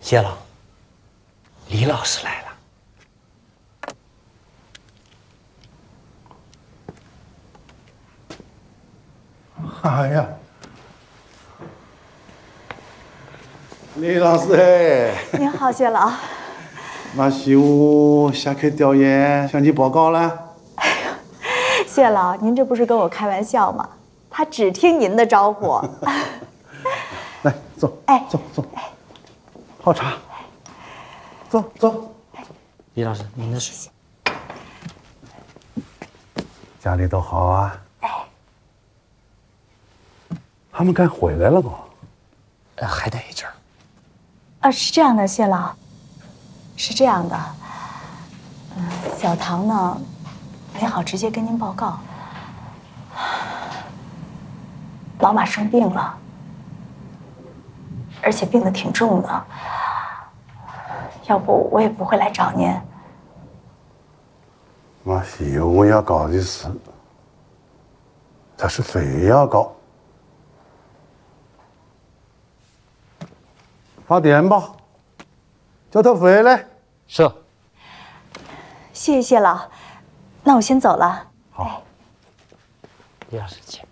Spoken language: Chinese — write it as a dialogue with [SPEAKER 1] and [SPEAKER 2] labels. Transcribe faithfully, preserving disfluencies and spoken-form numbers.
[SPEAKER 1] 谢了，李老师来了。
[SPEAKER 2] 哎呀，李老师哎！
[SPEAKER 3] 您好，谢老。
[SPEAKER 2] 马西武下课调研向你报告了。
[SPEAKER 3] 哎呦，谢老，您这不是跟我开玩笑吗？他只听您的招呼。
[SPEAKER 2] 来，走，
[SPEAKER 3] 哎，
[SPEAKER 2] 走走，泡茶。走走。
[SPEAKER 1] 李老师，您的水。
[SPEAKER 2] 家里都好啊？
[SPEAKER 3] 哎。
[SPEAKER 2] 他们该回来了不？
[SPEAKER 1] 呃，还得一阵儿。
[SPEAKER 3] 啊，是这样的，谢老，是这样的，嗯，小唐呢，没好直接跟您报告，老马生病了，而且病得挺重的，要不我也不会来找您。
[SPEAKER 2] 马西武要搞的事，他是非要搞。发电吧，叫他回来。
[SPEAKER 1] 是。
[SPEAKER 3] 谢谢谢老，那我先走了。
[SPEAKER 2] 好。
[SPEAKER 1] 李老师，请。